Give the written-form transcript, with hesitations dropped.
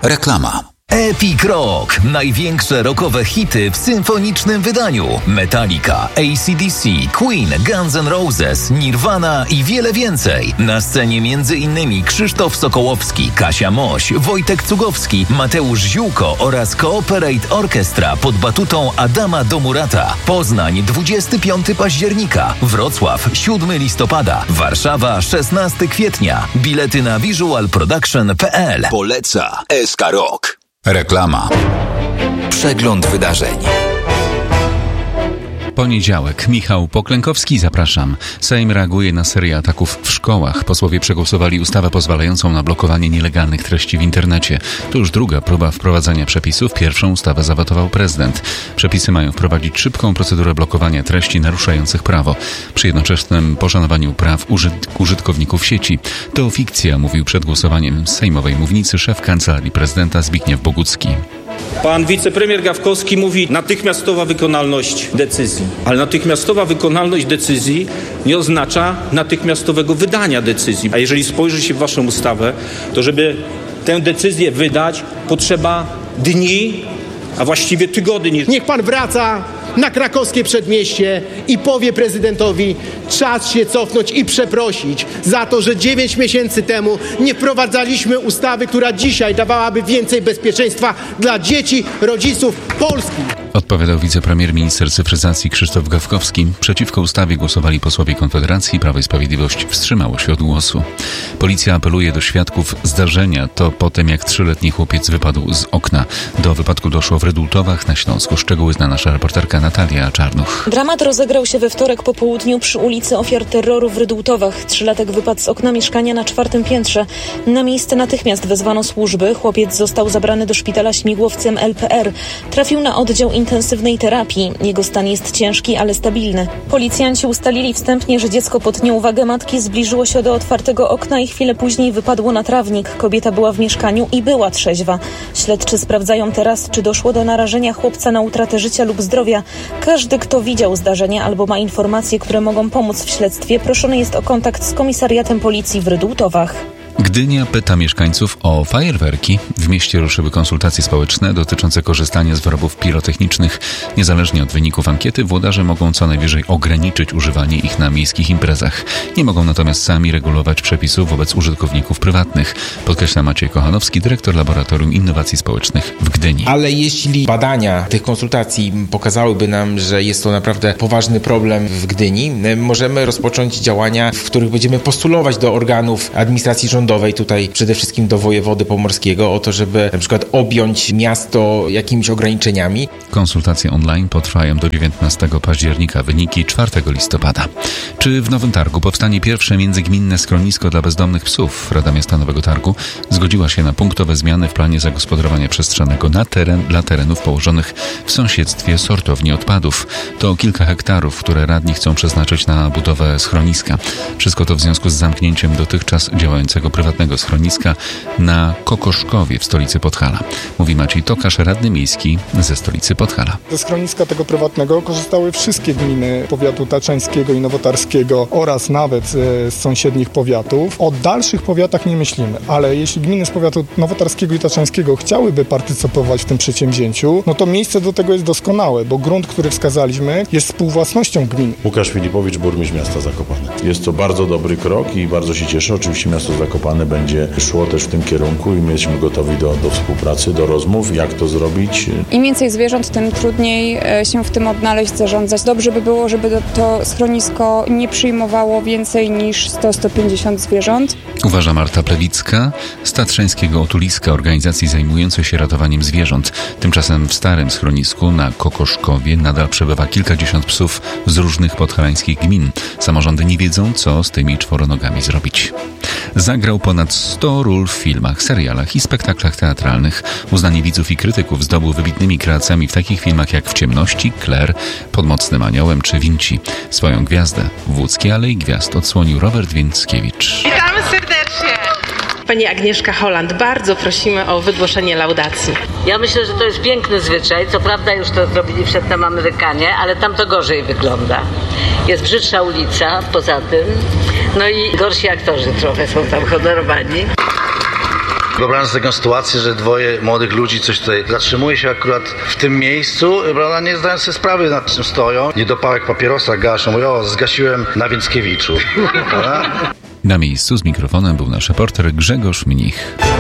Reklama. Epic Rock. Największe rockowe hity w symfonicznym wydaniu. Metallica, AC/DC, Queen, Guns N' Roses, Nirvana i wiele więcej. Na scenie m.in. Krzysztof Sokołowski, Kasia Moś, Wojtek Cugowski, Mateusz Ziółko oraz Cooperate Orchestra pod batutą Adama Domurata. Poznań 25 października, Wrocław 7 listopada, Warszawa 16 kwietnia. Bilety na visualproduction.pl. Poleca SK Rock. Reklama. Przegląd wydarzeń. Poniedziałek. Michał Poklękowski, zapraszam. Sejm reaguje na serię ataków w szkołach. Posłowie przegłosowali ustawę pozwalającą na blokowanie nielegalnych treści w internecie. To już druga próba wprowadzania przepisów. Pierwszą ustawę zawetował prezydent. Przepisy mają wprowadzić szybką procedurę blokowania treści naruszających prawo, przy jednoczesnym poszanowaniu praw użytkowników sieci. To fikcja, mówił przed głosowaniem z sejmowej mównicy szef Kancelarii Prezydenta Zbigniew Bogucki. Pan wicepremier Gawkowski mówi natychmiastowa wykonalność decyzji. Ale natychmiastowa wykonalność decyzji nie oznacza natychmiastowego wydania decyzji. A jeżeli spojrzy się w waszą ustawę, to żeby tę decyzję wydać, potrzeba dni, a właściwie tygodni. Niech pan wraca na krakowskie przedmieście i powie prezydentowi, czas się cofnąć i przeprosić za to, że 9 miesięcy temu nie wprowadzaliśmy ustawy, która dzisiaj dawałaby więcej bezpieczeństwa dla dzieci, rodziców Polski. Odpowiadał wicepremier minister cyfryzacji Krzysztof Gawkowski. Przeciwko ustawie głosowali posłowie Konfederacji. Prawo i Sprawiedliwość wstrzymało się od głosu. Policja apeluje do świadków zdarzenia. To po tym, jak 3-letni chłopiec wypadł z okna. Do wypadku doszło w Redultowach na Śląsku. Szczegóły zna nasza reporterka Natalia Czarnuch. Dramat rozegrał się we wtorek po południu przy ulicy Ofiar Terroru w Redultowach. 3-latek wypadł z okna mieszkania na 4. piętrze. Na miejsce natychmiast wezwano służby. Chłopiec został zabrany do szpitala śmigłowcem LPR. Trafił na oddział intensywnej terapii. Jego stan jest ciężki, ale stabilny. Policjanci ustalili wstępnie, że dziecko pod nieuwagę matki zbliżyło się do otwartego okna i chwilę później wypadło na trawnik. Kobieta była w mieszkaniu i była trzeźwa. Śledczy sprawdzają teraz, czy doszło do narażenia chłopca na utratę życia lub zdrowia. Każdy, kto widział zdarzenie albo ma informacje, które mogą pomóc w śledztwie, proszony jest o kontakt z komisariatem policji w Redultowach. Gdynia pyta mieszkańców o fajerwerki. W mieście ruszyły konsultacje społeczne dotyczące korzystania z wyrobów pirotechnicznych. Niezależnie od wyników ankiety, włodarze mogą co najwyżej ograniczyć używanie ich na miejskich imprezach. Nie mogą natomiast sami regulować przepisów wobec użytkowników prywatnych, podkreśla Maciej Kochanowski, dyrektor Laboratorium Innowacji Społecznych w Gdyni. Ale jeśli badania tych konsultacji pokazałyby nam, że jest to naprawdę poważny problem w Gdyni, możemy rozpocząć działania, w których będziemy postulować do organów administracji rządowej, tutaj przede wszystkim do wojewody pomorskiego, o to, żeby na przykład objąć miasto jakimiś ograniczeniami. Konsultacje online potrwają do 19 października, wyniki 4 listopada. Czy w Nowym Targu powstanie pierwsze międzygminne schronisko dla bezdomnych psów? Rada Miasta Nowego Targu zgodziła się na punktowe zmiany w planie zagospodarowania przestrzennego dla terenów położonych w sąsiedztwie sortowni odpadów. To kilka hektarów, które radni chcą przeznaczyć na budowę schroniska. Wszystko to w związku z zamknięciem dotychczas działającego prywatnego schroniska na Kokoszkowie w stolicy Podhala. Mówi Maciej Tokarz, radny miejski ze stolicy Podhala. Ze schroniska tego prywatnego korzystały wszystkie gminy powiatu taczańskiego i nowotarskiego oraz nawet z sąsiednich powiatów. O dalszych powiatach nie myślimy, ale jeśli gminy z powiatu nowotarskiego i taczańskiego chciałyby partycypować w tym przedsięwzięciu, no to miejsce do tego jest doskonałe, bo grunt, który wskazaliśmy, jest współwłasnością gminy. Łukasz Filipowicz, burmistrz miasta Zakopane. Jest to bardzo dobry krok i bardzo się cieszę. Oczywiście miasto Zakopane będzie szło też w tym kierunku i my jesteśmy gotowi do współpracy, do rozmów, jak to zrobić. Im więcej zwierząt, tym trudniej się w tym odnaleźć, zarządzać. Dobrze by było, żeby to schronisko nie przyjmowało więcej niż 100-150 zwierząt. Uważa Marta Plewicka z Tatrzańskiego Otuliska, organizacji zajmującej się ratowaniem zwierząt. Tymczasem w starym schronisku na Kokoszkowie nadal przebywa kilkadziesiąt psów z różnych podhalańskich gmin. Samorządy nie wiedzą, co z tymi czworonogami zrobić. Zagrał ponad 100 ról w filmach, serialach i spektaklach teatralnych. Uznanie widzów i krytyków zdobył wybitnymi kreacjami w takich filmach jak W ciemności, Claire, Pod mocnym aniołem czy Vinci. Swoją gwiazdę w Łódzkiej Alei Gwiazd odsłonił Robert Więckiewicz. Witamy serdecznie! Pani Agnieszka Holland, bardzo prosimy o wygłoszenie laudacji. Ja myślę, że to jest piękny zwyczaj. Co prawda już to zrobili przedtem Amerykanie, ale tam to gorzej wygląda. Jest brzydsza ulica poza tym, no i gorsi aktorzy trochę są tam honorowani. Wyobrażam sobie taką sytuację, że dwoje młodych ludzi coś tutaj zatrzymuje się akurat w tym miejscu, prawda, nie zdając sobie sprawy, nad czym stoją. Niedopałek papierosa gaszą, mówią, zgasiłem na Więckiewiczu. Na miejscu z mikrofonem był nasz reporter Grzegorz Mnich.